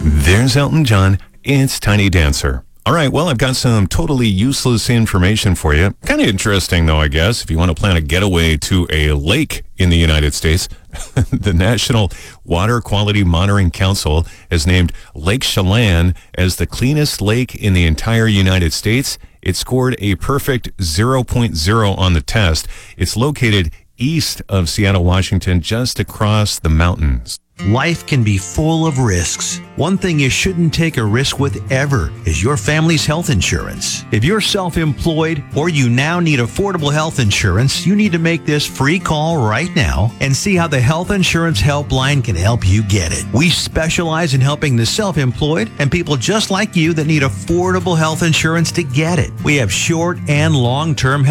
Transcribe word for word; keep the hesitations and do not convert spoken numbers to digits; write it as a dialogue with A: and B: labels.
A: There's Elton John. It's Tiny Dancer. All right, well, I've got some totally useless information for you. Kind of interesting, though, I guess, if you want to plan a getaway to a lake in the United States. The National Water Quality Monitoring Council has named Lake Chelan as the cleanest lake in the entire United States. It scored a perfect zero point zero on the test. It's located east of Seattle, Washington, just across the mountains.
B: Life can be full of risks. One thing you shouldn't take a risk with ever is your family's health insurance. If you're self-employed or you now need affordable health insurance, you need to make this free call right now and see how the Health Insurance Helpline can help you get it. We specialize in helping the self-employed and people just like you that need affordable health insurance to get it. We have short and long-term